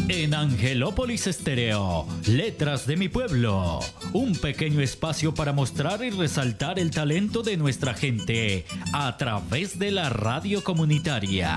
En Angelópolis Estéreo, Letras de mi Pueblo, un pequeño espacio para mostrar y resaltar el talento de nuestra gente a través de la radio comunitaria.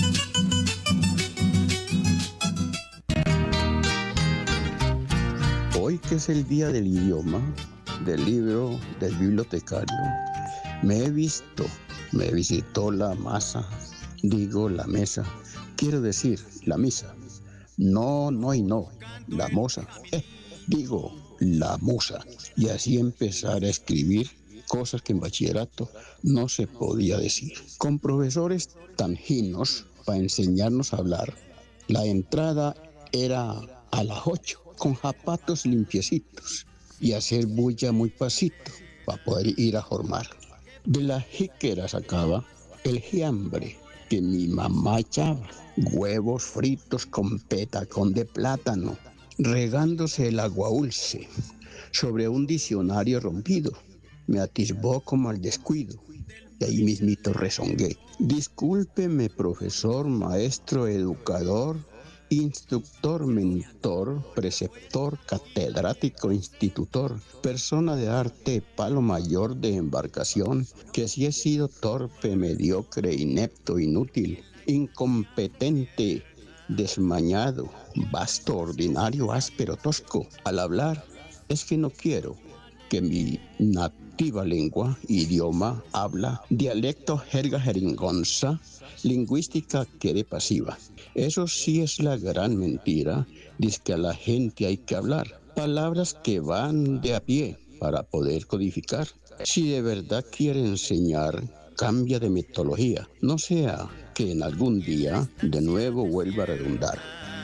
Hoy que es el día del idioma, del libro, del bibliotecario, me visitó la masa, la mesa, quiero decir, la misa. No, la moza, la musa. Y así empezar a escribir cosas que en bachillerato no se podía decir. Con profesores tan finos para enseñarnos a hablar, la entrada era a las 8, con zapatos limpiecitos y hacer bulla muy pasito para poder ir a formar. De la jíquera sacaba el fiambre que mi mamá echaba, huevos fritos con petacón de plátano, regándose el agua dulce sobre un diccionario rompido. Me atisbó como al descuido y ahí mismito rezongué. Discúlpeme, profesor, maestro, educador, instructor, mentor, preceptor, catedrático, institutor, persona de arte, palo mayor de embarcación, que si he sido torpe, mediocre, inepto, inútil, incompetente, desmañado, vasto, ordinario, áspero, tosco. Al hablar es que no quiero que mi nativa lengua, idioma, habla, dialecto, jerga, jeringonza, lingüística quede pasiva. Eso sí es la gran mentira, dice que a la gente hay que hablar palabras que van de a pie para poder codificar. Si de verdad quiere enseñar, cambia de metodología, no sea que en algún día de nuevo vuelva a redundar.